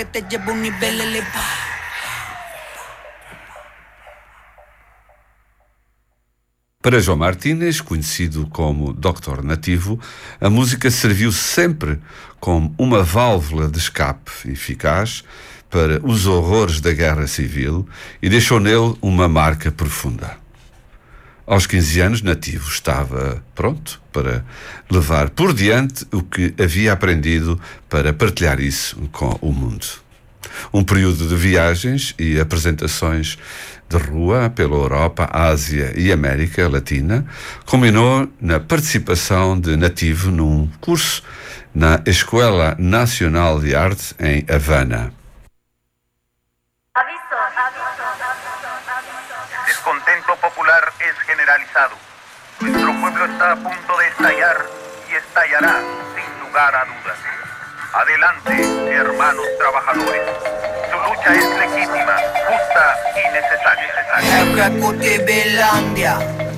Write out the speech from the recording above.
que te lleva a un nivel elevado. Para João Martínez, conhecido como Dr. Nativo, a música serviu sempre como uma válvula de escape eficaz para os horrores da guerra civil e deixou nele uma marca profunda. Aos 15 anos, Nativo estava pronto para levar por diante o que havia aprendido para partilhar isso com o mundo. Um período de viagens e apresentações de rua pela Europa, Ásia e América Latina culminou na participação de Nativo num curso na Escola Nacional de Arte em Havana. Descontento popular es generalizado. Nuestro pueblo está a punto de estallar y estallará sin lugar a dudas. Adelante, hermanos trabajadores. Su lucha es legítima, justa y necesaria. Ejecutive Landia.